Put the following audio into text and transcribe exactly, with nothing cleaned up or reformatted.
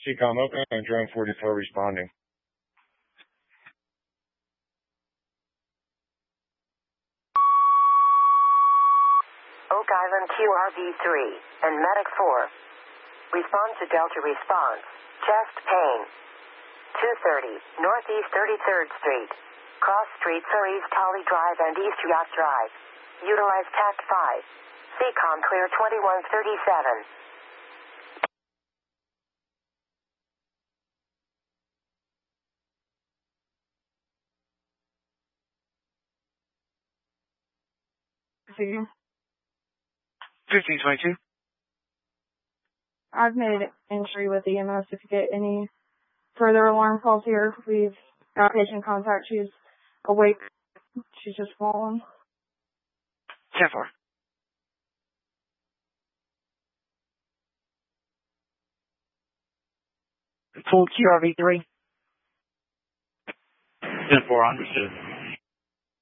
C COM open and drone forty-four responding. Oak Island Q R V three and Medic four. Respond to Delta response. Chest pain. two thirty, Northeast thirty-third Street. Cross streets are East Holly Drive and East Yacht Drive. Utilize T A C five. C COM clear twenty-one thirty-seven. See, fifteen twenty-two. I've made entry with E M S. If you get any further alarm calls here, please got patient contact. She's awake. She's just fallen. ten four. Full Q R V three. ten four, understood.